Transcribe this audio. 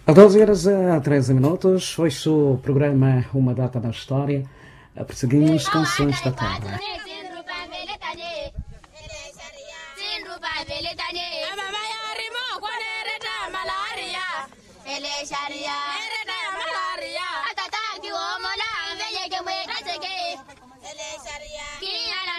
A 12 horas a 13 minutos, hoje o programa Uma Data na História. Perseguimos canções da terra. Ele